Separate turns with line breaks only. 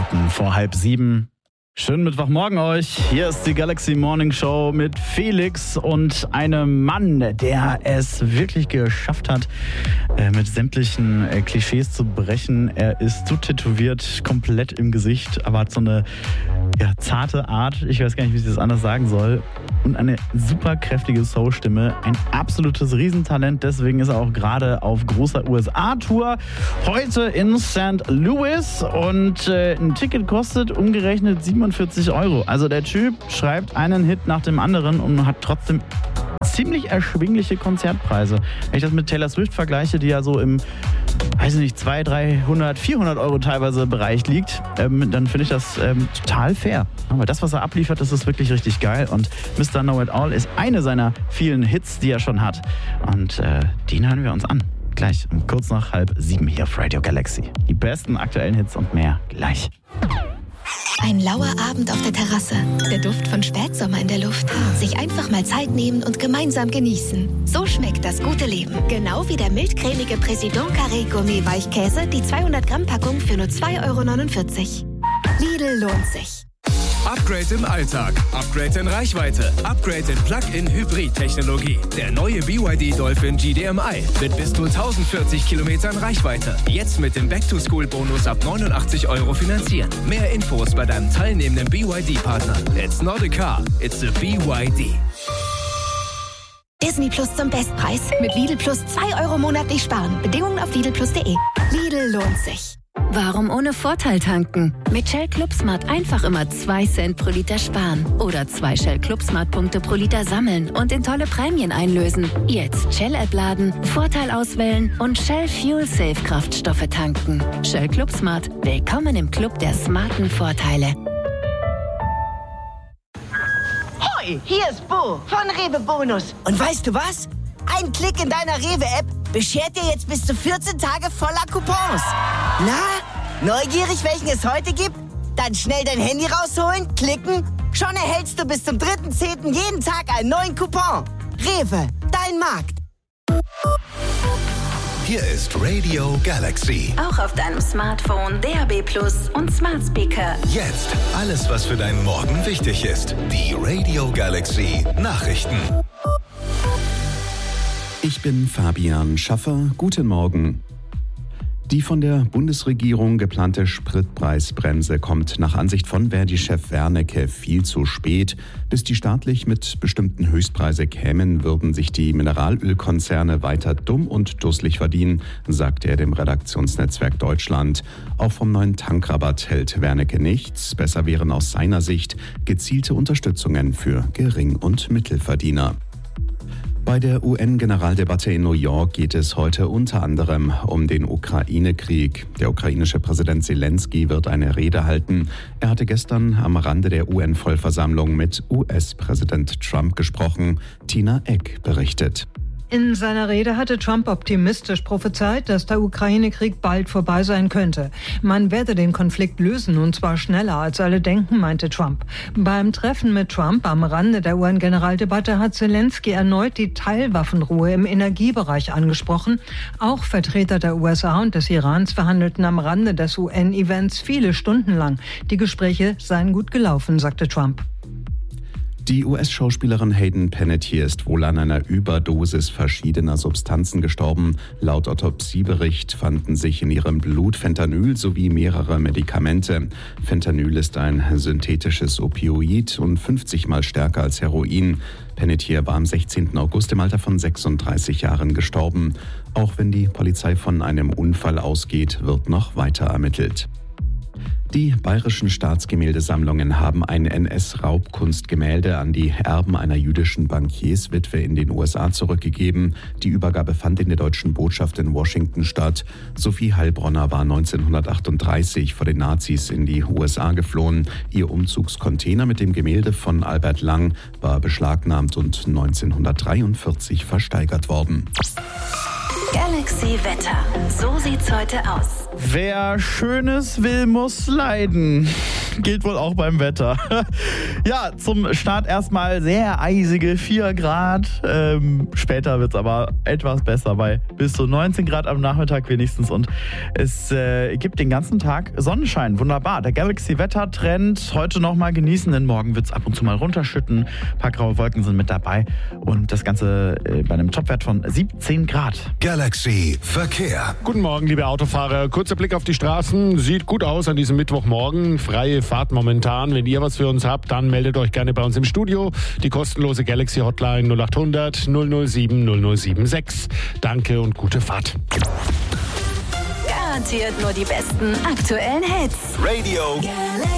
Minuten vor 6:30. Schönen Mittwochmorgen euch. Hier ist die Galaxy Morning Show mit Felix und einem Mann, der es wirklich geschafft hat, mit sämtlichen Klischees zu brechen. Er ist so tätowiert, komplett im Gesicht, aber hat so eine zarte Art. Ich weiß gar nicht, wie ich das anders sagen soll. Und eine super kräftige Soul-Stimme. Ein absolutes Riesentalent. Deswegen ist er auch gerade auf großer USA-Tour. Heute in St. Louis. Und ein Ticket kostet umgerechnet 47 €. Also der Typ schreibt einen Hit nach dem anderen und hat trotzdem ziemlich erschwingliche Konzertpreise. Wenn ich das mit Taylor Swift vergleiche, die ja so im, weiß ich nicht, 200, 300, 400 € teilweise Bereich liegt, dann finde ich das total fair. Aber das, was er abliefert, das ist wirklich richtig geil. Und Mr. Know It All ist eine seiner vielen Hits, die er schon hat. Und den hören wir uns an. Gleich um kurz nach 6:30 hier auf Radio Galaxy. Die besten aktuellen Hits und mehr gleich.
Ein lauer Abend auf der Terrasse, der Duft von Spätsommer in der Luft. Sich einfach mal Zeit nehmen und gemeinsam genießen. So schmeckt das gute Leben. Genau wie der mildcremige Président Carré Gourmet Weichkäse, die 200 Gramm Packung für nur 2,49 €. Lidl lohnt sich.
Upgrade im Alltag, Upgrade in Reichweite, Upgrade in Plug-in-Hybrid-Technologie. Der neue BYD Dolphin GDMI mit bis zu 1040 Kilometern Reichweite. Jetzt mit dem Back-to-School-Bonus ab 89 € finanzieren. Mehr Infos bei deinem teilnehmenden BYD-Partner. It's not a car, it's a BYD.
Disney Plus zum Bestpreis. Mit Lidl Plus 2 € monatlich sparen. Bedingungen auf lidlplus.de. Lidl lohnt sich.
Warum ohne Vorteil tanken? Mit Shell Club Smart einfach immer 2 Cent pro Liter sparen. Oder 2 Shell Club Smart Punkte pro Liter sammeln und in tolle Prämien einlösen. Jetzt Shell-App laden, Vorteil auswählen und Shell Fuel Safe Kraftstoffe tanken. Shell Club Smart. Willkommen im Club der smarten Vorteile.
Hoi, hier ist Bo von Rewe Bonus. Und weißt du was? Ein Klick in deiner Rewe-App beschert dir jetzt bis zu 14 Tage voller Coupons. Na, neugierig, welchen es heute gibt? Dann schnell dein Handy rausholen, klicken. Schon erhältst du bis zum 3.10. jeden Tag einen neuen Coupon. Rewe, dein Markt.
Hier ist Radio Galaxy.
Auch auf deinem Smartphone, DAB+ und Smart Speaker.
Jetzt alles, was für deinen Morgen wichtig ist. Die Radio Galaxy Nachrichten.
Ich bin Fabian Schaffer. Guten Morgen. Die von der Bundesregierung geplante Spritpreisbremse kommt nach Ansicht von Verdi-Chef Wernicke viel zu spät. Bis die staatlich mit bestimmten Höchstpreise kämen, würden sich die Mineralölkonzerne weiter dumm und dusselig verdienen, sagte er dem Redaktionsnetzwerk Deutschland. Auch vom neuen Tankrabatt hält Wernicke nichts. Besser wären aus seiner Sicht gezielte Unterstützungen für Gering- und Mittelverdiener. Bei der UN-Generaldebatte in New York geht es heute unter anderem um den Ukraine-Krieg. Der ukrainische Präsident Zelensky wird eine Rede halten. Er hatte gestern am Rande der UN-Vollversammlung mit US-Präsident Trump gesprochen. Tina Eck berichtet.
In seiner Rede hatte Trump optimistisch prophezeit, dass der Ukraine-Krieg bald vorbei sein könnte. Man werde den Konflikt lösen, und zwar schneller als alle denken, meinte Trump. Beim Treffen mit Trump am Rande der UN-Generaldebatte hat Zelensky erneut die Teilwaffenruhe im Energiebereich angesprochen. Auch Vertreter der USA und des Irans verhandelten am Rande des UN-Events viele Stunden lang. Die Gespräche seien gut gelaufen, sagte Trump.
Die US-Schauspielerin Hayden Panettiere ist wohl an einer Überdosis verschiedener Substanzen gestorben. Laut Autopsiebericht fanden sich in ihrem Blut Fentanyl sowie mehrere Medikamente. Fentanyl ist ein synthetisches Opioid und 50-mal stärker als Heroin. Panettiere war am 16. August im Alter von 36 Jahren gestorben. Auch wenn die Polizei von einem Unfall ausgeht, wird noch weiter ermittelt. Die bayerischen Staatsgemäldesammlungen haben ein NS-Raubkunstgemälde an die Erben einer jüdischen Bankierswitwe in den USA zurückgegeben. Die Übergabe fand in der deutschen Botschaft in Washington statt. Sophie Heilbronner war 1938 vor den Nazis in die USA geflohen. Ihr Umzugscontainer mit dem Gemälde von Albert Lang war beschlagnahmt und 1943 versteigert worden.
Galaxy Wetter. So sieht's heute aus.
Wer Schönes will, muss leiden. Gilt wohl auch beim Wetter. Ja, zum Start erstmal sehr eisige 4 Grad. Später wird es aber etwas besser bei bis zu 19 Grad am Nachmittag wenigstens. Und es gibt den ganzen Tag Sonnenschein. Wunderbar. Der Galaxy-Wettertrend heute nochmal genießen, denn morgen wird es ab und zu mal runterschütten. Ein paar graue Wolken sind mit dabei. Und das Ganze bei einem Topwert von 17 Grad.
Galaxy Verkehr.
Guten Morgen, liebe Autofahrer. Kurzer Blick auf die Straßen. Sieht gut aus an diesem Mittwochmorgen. Freie Fahrt momentan. Wenn ihr was für uns habt, dann meldet euch gerne bei uns im Studio. Die kostenlose Galaxy Hotline 0800 007 0076. Danke und gute Fahrt.
Garantiert nur die besten aktuellen Hits.
Radio
Galaxy.